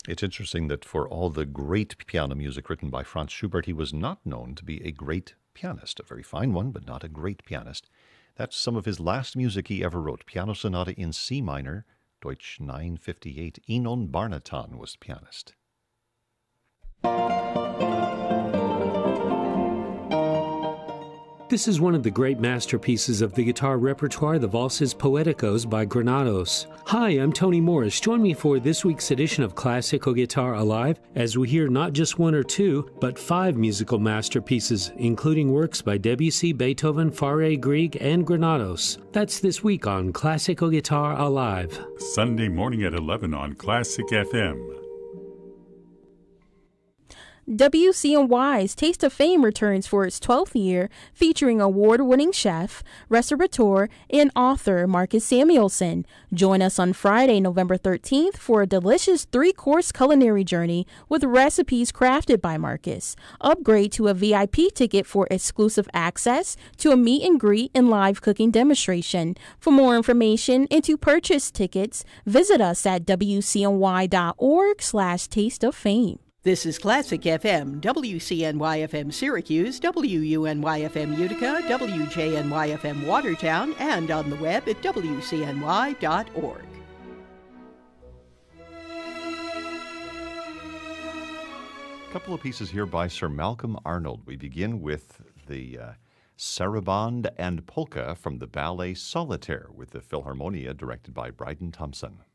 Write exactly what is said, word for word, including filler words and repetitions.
It's interesting that for all the great piano music written by Franz Schubert, he was not known to be a great pianist, a very fine one, but not a great pianist. That's some of his last music he ever wrote. Piano Sonata in C minor, Deutsch nine fifty-eight. Enon Barnaton was the pianist. This is one of the great masterpieces of the guitar repertoire, the Valses Poeticos by Granados. Hi, I'm Tony Morris. Join me for this week's edition of Classical Guitar Alive as we hear not just one or two, but five musical masterpieces, including works by Debussy, Beethoven, Fauré, Grieg, and Granados. That's this week on Classical Guitar Alive. Sunday morning at eleven on Classic F M. W C N Y's Taste of Fame returns for its twelfth year, featuring award-winning chef, restaurateur, and author Marcus Samuelsson. Join us on Friday, November thirteenth for a delicious three-course culinary journey with recipes crafted by Marcus. Upgrade to a V I P ticket for exclusive access to a meet and greet and live cooking demonstration. For more information and to purchase tickets, visit us at W C N Y dot org slash taste of fame. This is Classic F M, W C N Y F M Syracuse, W U N Y F M Utica, W J N Y F M Watertown, and on the web at W C N Y dot org. A couple of pieces here by Sir Malcolm Arnold. We begin with the uh, Sarabande and Polka from the ballet Solitaire with the Philharmonia directed by Bryden Thompson.